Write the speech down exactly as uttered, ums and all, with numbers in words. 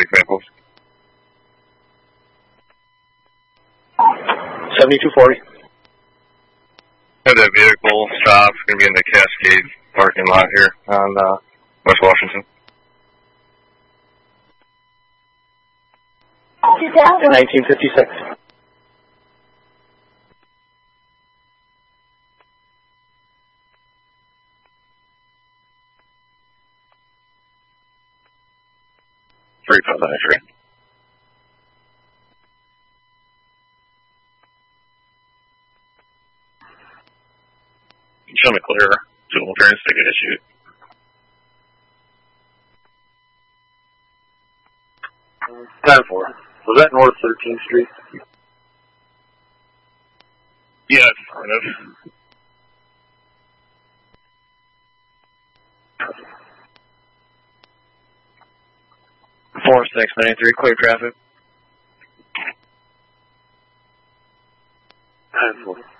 examples. seventy-two forty. Have that vehicle stop. It's going to be in the Cascade parking lot here on uh, West Washington. nineteen fifty-six. Three five nine three. Show me clear. Two will turn stick to shoot. ten four. Was that North thirteenth Street? Yeah, affirmative. four six nine three, clear traffic. ten four.